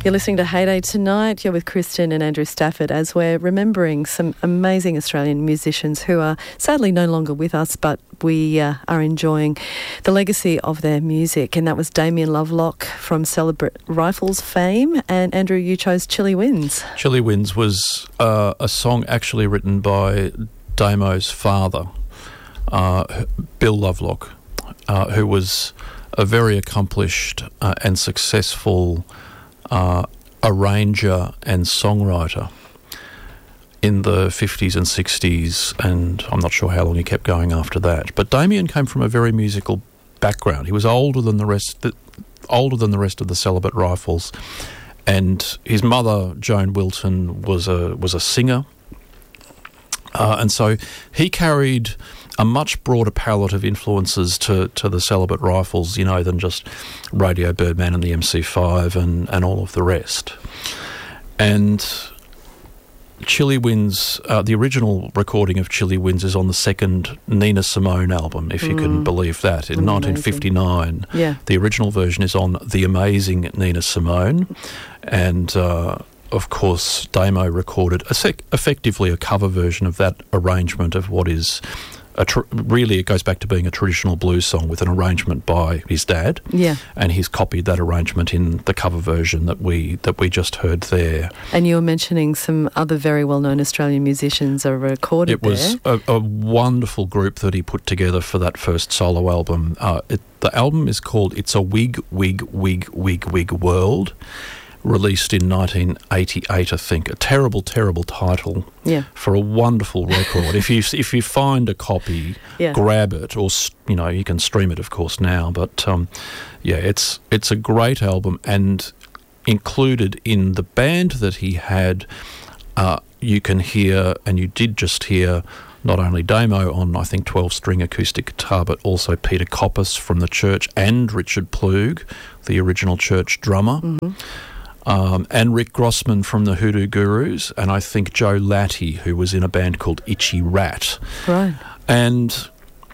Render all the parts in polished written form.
You're listening to Heyday tonight. You're with Kristen and Andrew Stafford as we're remembering some amazing Australian musicians who are sadly no longer with us, but we are enjoying the legacy of their music. And that was Damien Lovelock from Celebrate Rifles fame. And Andrew, you chose Chilly Winds. Chilly Winds was a song actually written by Damo's father, Bill Lovelock, who was a very accomplished and successful arranger and songwriter in the 50s and 60s, and I'm not sure how long he kept going after that. But Damien came from a very musical background. He was older than the rest of the Celibate Rifles, and his mother, Joan Wilton, was a singer, and so he carried a much broader palette of influences to the Celibate Rifles, you know, than just Radio Birdman and the MC5 and all of the rest. And Chilly Winds, the original recording of Chilly Winds is on the second Nina Simone album, if you can believe that, in 1959. Yeah. The original version is on The Amazing Nina Simone, and of course Damo recorded effectively a cover version of that arrangement of what is really, it goes back to being a traditional blues song with an arrangement by his dad. Yeah. And he's copied that arrangement in the cover version that we just heard there. And you were mentioning some other very well-known Australian musicians are recorded there. It was a wonderful group that he put together for that first solo album. The album is called It's a Wig, Wig, Wig, Wig, Wig World, released in 1988, I think. A terrible, terrible title for a wonderful record. If you find a copy, grab it, or you can stream it, of course, now. But it's a great album, and included in the band that he had, you can hear, and you did just hear, not only Damo on, I think, 12-string acoustic guitar, but also Peter Koppes from the Church and Richard Ploog, the original Church drummer. Mm-hmm. And Rick Grossman from the Hoodoo Gurus, and I think Joe Latty, who was in a band called Itchy Rat. Right. And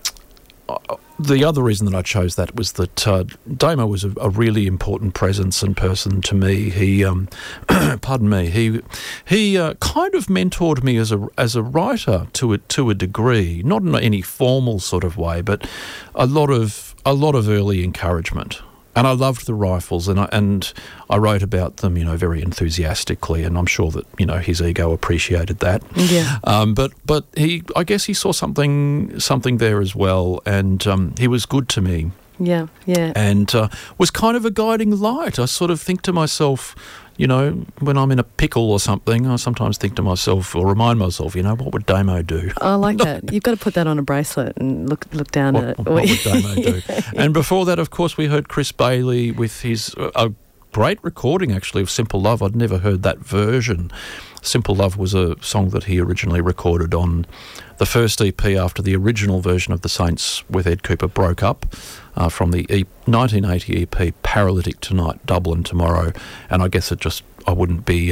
the other reason that I chose that was that Damo was a really important presence and person to me. He, pardon me, he kind of mentored me as a writer to a degree, not in any formal sort of way, but a lot of early encouragement. And I loved the Rifles, and I wrote about them, very enthusiastically, and I'm sure that, his ego appreciated that. Yeah. But I guess he saw something there as well, and he was good to me. Yeah, yeah. And was kind of a guiding light. I sort of think to myself, when I'm in a pickle or something, I sometimes think to myself or remind myself, what would Damo do? I like that. You've got to put that on a bracelet and look down at it. What would Damo do? And before that, of course, we heard Chris Bailey with his a great recording, actually, of Simple Love. I'd never heard that version. Simple Love was a song that he originally recorded on the first EP after the original version of The Saints with Ed Cooper broke up, from the 1980 EP Paralytic Tonight, Dublin Tomorrow, and I guess it wouldn't be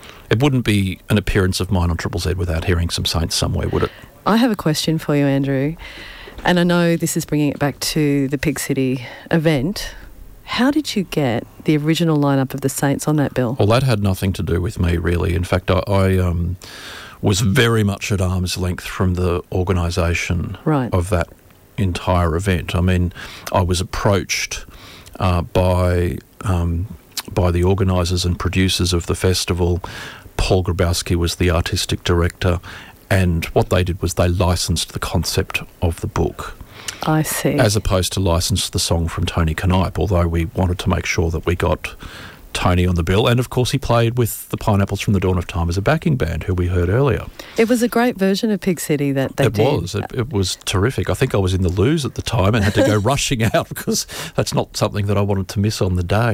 an appearance of mine on Triple Z without hearing some Saints somewhere, would it? I have a question for you, Andrew, and I know this is bringing it back to the Pig City event. How did you get the original lineup of the Saints on that bill? Well, that had nothing to do with me, really. In fact, I was very much at arm's length from the organisation of that entire event. I mean, I was approached by the organisers and producers of the festival. Paul Grabowski was the artistic director, and what they did was they licensed the concept of the book. I see. As opposed to license the song from Tony Kanipe, although we wanted to make sure that we got Tony on the bill. And, of course, he played with the Pineapples from the Dawn of Time as a backing band, who we heard earlier. It was a great version of Pig City that they did. It was terrific. I think I was in the loos at the time and had to go rushing out because that's not something that I wanted to miss on the day.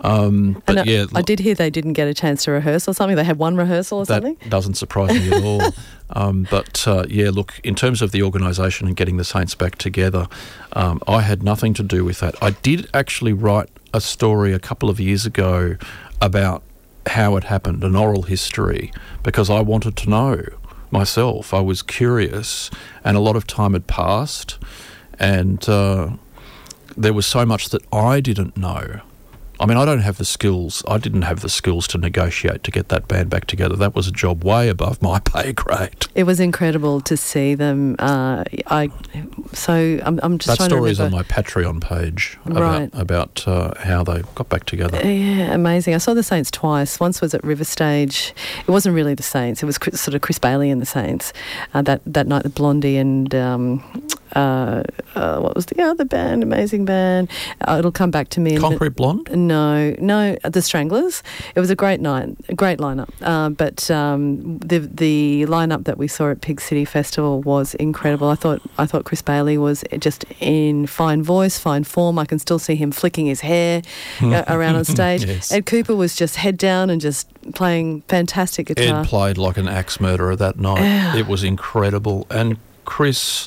I did hear they didn't get a chance to rehearse or something. They had one rehearsal or something? That doesn't surprise me at all. Look, in terms of the organisation and getting the Saints back together, I had nothing to do with that. I did actually write a story a couple of years ago about how it happened, an oral history, because I wanted to know myself. I was curious, and a lot of time had passed, and there was so much that I didn't know I mean, I don't have the skills. I didn't have the skills to negotiate to get that band back together. That was a job way above my pay grade. It was incredible to see them. I'm just that trying to remember. That story is on my Patreon page about how they got back together. Yeah, amazing. I saw the Saints twice. Once was at River Stage. It wasn't really the Saints. It was sort of Chris Bailey and the Saints. That night, the Blondie and what was the other band? Amazing band. It'll come back to me. Concrete Blonde? No, the Stranglers. It was a great night, a great lineup. But the lineup that we saw at Pig City Festival was incredible. I thought Chris Bailey was just in fine voice, fine form. I can still see him flicking his hair around on stage. Yes. Ed Cooper was just head down and just playing fantastic guitar. Ed played like an axe murderer that night. Yeah. It was incredible. And Chris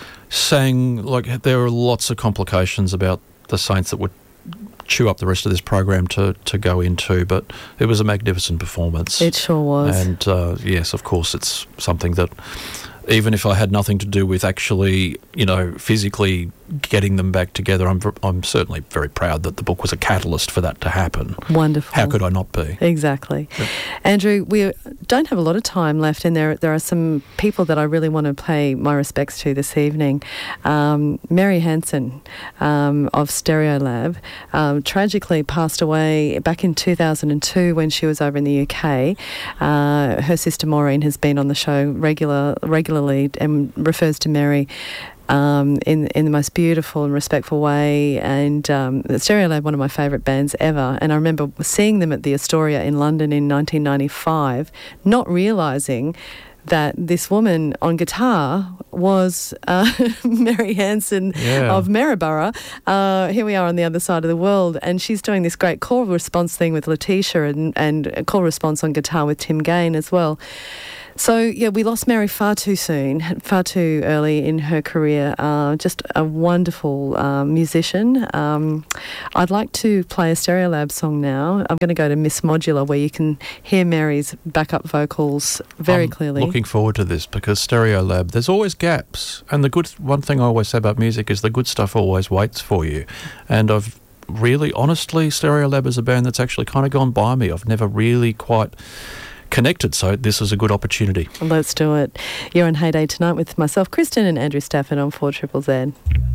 sang, like, there were lots of complications about the Saints that would chew up the rest of this program to go into, but it was a magnificent performance. It sure was. And yes, of course, it's something that even if I had nothing to do with actually, physically getting them back together, I'm certainly very proud that the book was a catalyst for that to happen. Wonderful. How could I not be? Exactly. Yeah. Andrew, we don't have a lot of time left, and there are some people that I really want to pay my respects to this evening. Mary Hansen of Stereolab tragically passed away back in 2002 when she was over in the UK. Her sister Maureen has been on the show regularly and refers to Mary in the most beautiful and respectful way. And Stereolab, one of my favourite bands ever. And I remember seeing them at the Astoria in London in 1995, not realising that this woman on guitar was Mary Hansen of Maryborough. Here we are on the other side of the world, and she's doing this great call response thing with Letitia and a call response on guitar with Tim Gain as well. So, yeah, we lost Mary far too soon, far too early in her career. Just a wonderful musician. I'd like to play a Stereolab song now. I'm going to go to Miss Modular, where you can hear Mary's backup vocals very clearly. Looking forward to this, because Stereolab, there's always gaps. And one thing I always say about music is the good stuff always waits for you. And I've really, honestly, Stereolab is a band that's actually kind of gone by me. I've never really quite connected, so this is a good opportunity. Let's do it. You're on Heyday tonight with myself, Kristen, and Andrew Stafford on 4ZZZ.